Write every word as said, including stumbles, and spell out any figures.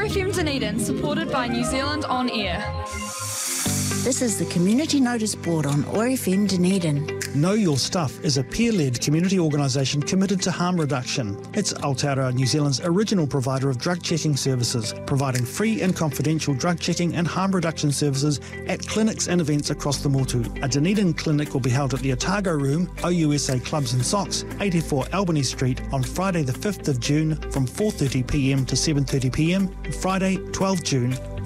F M Dunedin, supported by New Zealand On Air. This is the Community Notice Board on O R F M Dunedin. Know Your Stuff is a peer-led community organisation committed to harm reduction. It's Aotearoa New Zealand's original provider of drug checking services, providing free and confidential drug checking and harm reduction services at clinics and events across the Motu. A Dunedin clinic will be held at the Otago Room, O U S A Clubs and Socks, eighty-four Albany Street, on Friday the fifth of June from four thirty p m to seven thirty p m, Friday twelfth of June